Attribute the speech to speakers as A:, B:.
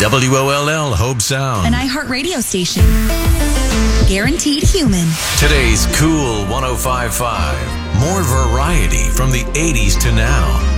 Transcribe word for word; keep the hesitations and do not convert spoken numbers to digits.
A: W O L L Hope Sound.
B: An iHeart radio station. Guaranteed human.
A: Today's Cool one oh five point five. More variety from the eighties to now.